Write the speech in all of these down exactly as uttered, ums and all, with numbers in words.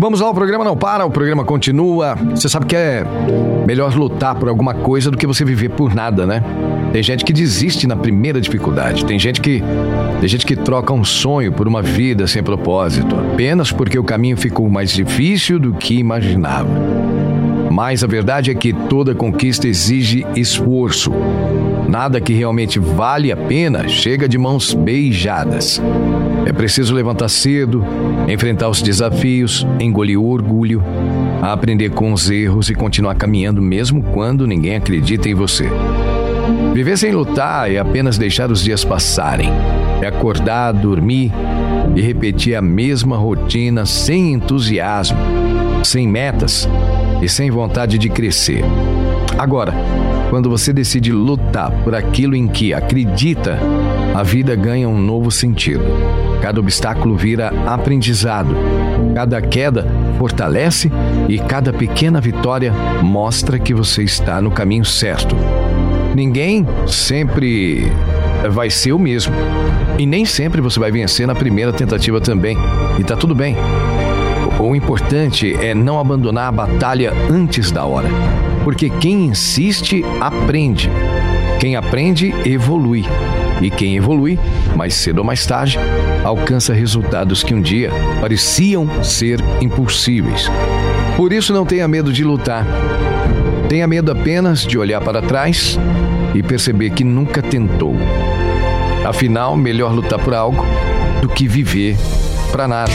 Vamos lá, o programa não para, o programa continua. Você sabe que é melhor lutar por alguma coisa do que você viver por nada, né? Tem gente que desiste na primeira dificuldade. Tem gente que, tem gente que troca um sonho por uma vida sem propósito, apenas porque o caminho ficou mais difícil do que imaginava. Mas a verdade é que toda conquista exige esforço. Nada que realmente vale a pena chega de mãos beijadas. É preciso levantar cedo, enfrentar os desafios, engolir o orgulho, aprender com os erros e continuar caminhando mesmo quando ninguém acredita em você. Viver sem lutar é apenas deixar os dias passarem. É acordar, dormir e repetir a mesma rotina sem entusiasmo, sem metas e sem vontade de crescer. Agora, quando você decide lutar por aquilo em que acredita, a vida ganha um novo sentido. Cada obstáculo vira aprendizado, cada queda fortalece e cada pequena vitória mostra que você está no caminho certo. Ninguém sempre vai ser o mesmo e nem sempre você vai vencer na primeira tentativa também, e tá tudo bem. O importante é não abandonar a batalha antes da hora, porque quem insiste aprende, quem aprende evolui, e quem evolui, mais cedo ou mais tarde, alcança resultados que um dia pareciam ser impossíveis. Por isso não tenha medo de lutar, tenha medo apenas de olhar para trás e perceber que nunca tentou. Afinal, melhor lutar por algo do que viver para nada.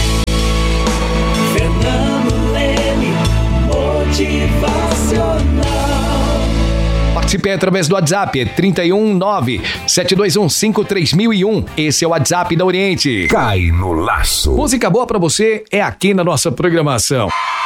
Fernando Leme, motivacional. Participe através do WhatsApp, é trinta e um, nove sete dois um, cinco três mil e um. Esse é o WhatsApp da Oriente. Cai no laço. Música boa pra você é aqui na nossa programação.